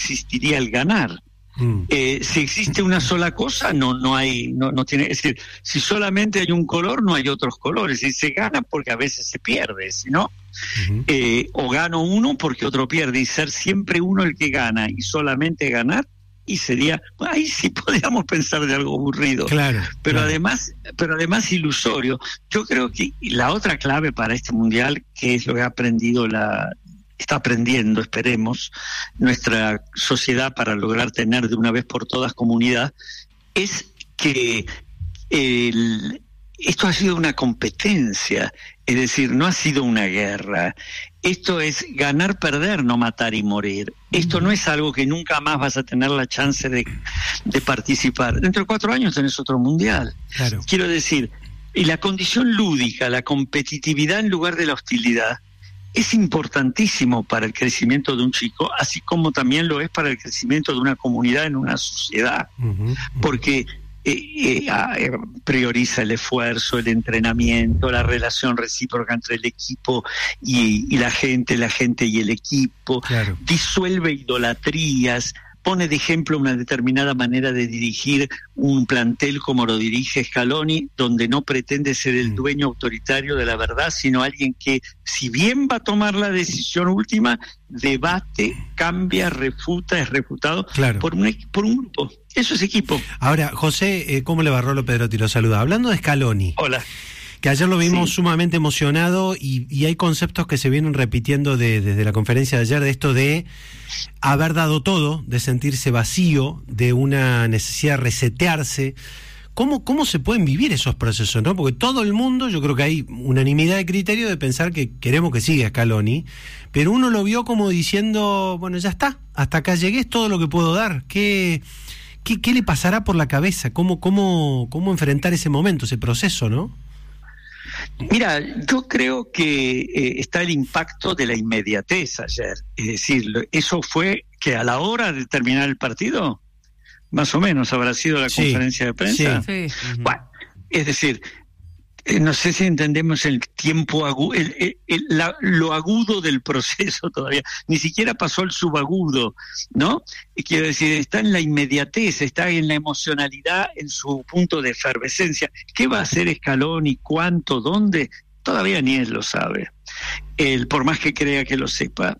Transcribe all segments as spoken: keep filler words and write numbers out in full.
existiría el ganar. Mm. Eh, si existe una sola cosa, no, no hay, no, no tiene, es decir, si solamente hay un color, no hay otros colores, y se gana porque a veces se pierde, ¿sí, no? Uh-huh. Eh, o gano uno porque otro pierde, y ser siempre uno el que gana y solamente ganar, y sería, ahí sí podríamos pensar de algo aburrido, claro, pero claro. además, pero además ilusorio. Yo creo que la otra clave para este mundial, que es lo que ha aprendido la está aprendiendo, esperemos, nuestra sociedad para lograr tener de una vez por todas comunidad, es que el, esto ha sido una competencia, es decir, no ha sido una guerra. Esto es ganar, perder, no matar y morir. Esto no es algo que nunca más vas a tener la chance de, de participar. Dentro de cuatro años tenés otro mundial. Claro. Quiero decir, y la condición lúdica, la competitividad en lugar de la hostilidad, es importantísimo para el crecimiento de un chico, así como también lo es para el crecimiento de una comunidad en una sociedad, uh-huh, uh-huh. porque eh, eh, prioriza el esfuerzo, el entrenamiento, la relación recíproca entre el equipo y, y la gente, la gente y el equipo, claro. disuelve idolatrías, pone de ejemplo una determinada manera de dirigir un plantel como lo dirige Scaloni, donde no pretende ser el dueño autoritario de la verdad, sino alguien que, si bien va a tomar la decisión última, debate, cambia, refuta, es refutado claro. por, un, por un grupo. Eso es equipo. Ahora, José, eh, ¿cómo le va? Rolo Pedrotti lo saluda. Hablando de Scaloni. Hola. Que ayer lo vimos sí. sumamente emocionado y, y hay conceptos que se vienen repitiendo de, desde la conferencia de ayer, de esto de haber dado todo, de sentirse vacío, de una necesidad de resetearse. ¿Cómo, cómo se pueden vivir esos procesos, no? Porque todo el mundo, yo creo que hay unanimidad de criterio de pensar que queremos que siga Scaloni, pero uno lo vio como diciendo, bueno, ya está, hasta acá llegué, es todo lo que puedo dar. ¿Qué, qué, qué le pasará por la cabeza? ¿Cómo, cómo, cómo enfrentar ese momento, ese proceso, no? Mira, yo creo que eh, está el impacto de la inmediatez ayer. Es decir, eso fue que a la hora de terminar el partido, más o menos habrá sido la sí, conferencia de prensa. Sí, sí. Bueno, es decir, eh, no sé si entendemos el tiempo agudo, el, el, el, la, lo agudo del proceso todavía. Ni siquiera pasó el subagudo, ¿no? Y quiero decir, está en la inmediatez, está en la emocionalidad, en su punto de efervescencia. ¿Qué va a hacer Scaloni? ¿Cuánto? ¿Dónde? Todavía ni él lo sabe. Él, por más que crea que lo sepa.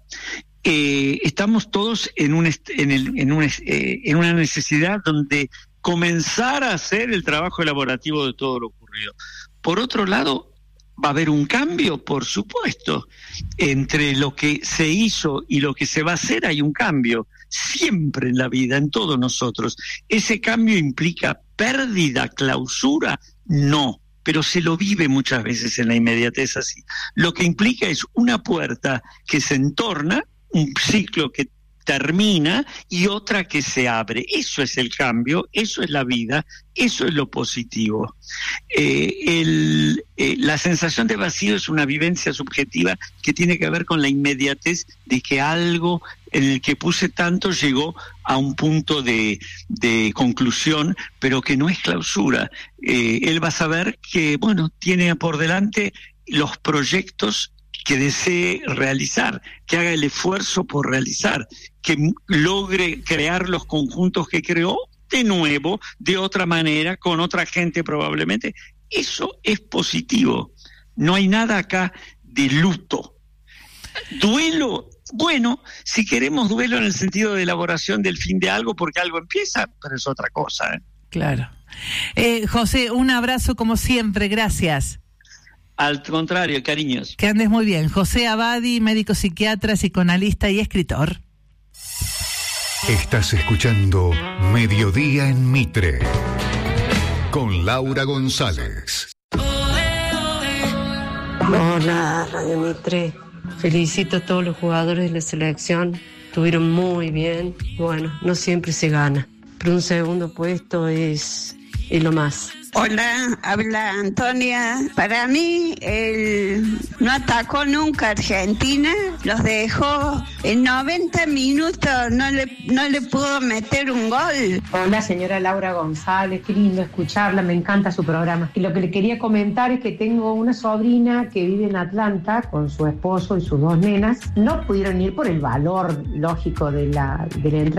Eh, estamos todos en, un est- en, el, en, un est- eh, en una necesidad donde comenzar a hacer el trabajo elaborativo de todo lo ocurrido. Por otro lado, va a haber un cambio, por supuesto. Entre lo que se hizo y lo que se va a hacer hay un cambio. Siempre en la vida, en todos nosotros. ¿Ese cambio implica pérdida, clausura? No, pero se lo vive muchas veces en la inmediatez así. Lo que implica es una puerta que se entorna, un ciclo que termina y otra que se abre. Eso es el cambio, eso es la vida, eso es lo positivo. Eh, el, eh, la sensación de vacío es una vivencia subjetiva que tiene que ver con la inmediatez de que algo en el que puse tanto llegó a un punto de, de conclusión, pero que no es clausura. Eh, él va a saber que, bueno, tiene por delante los proyectos que desee realizar, que haga el esfuerzo por realizar, que logre crear los conjuntos que creó de nuevo, de otra manera, con otra gente probablemente. Eso es positivo. No hay nada acá de luto. Duelo, bueno, si queremos duelo en el sentido de elaboración del fin de algo, porque algo empieza, pero es otra cosa, ¿eh? Claro. Eh, José, un abrazo como siempre, gracias. Al contrario, cariños. Que andes muy bien. José Abadi, médico psiquiatra, psicoanalista y escritor. Estás escuchando Mediodía en Mitre con Laura González. Hola, Radio Mitre. Felicito a todos los jugadores de la selección. Estuvieron muy bien. Bueno, no siempre se gana, pero un segundo puesto es, es lo más. Hola, habla Antonia. Para mí, él no atacó nunca a Argentina, los dejó en noventa minutos, no le, no le pudo meter un gol. Hola, señora Laura González, qué lindo escucharla, me encanta su programa. Y lo que le quería comentar es que tengo una sobrina que vive en Atlanta con su esposo y sus dos nenas. No pudieron ir por el valor lógico de la, de la entrada.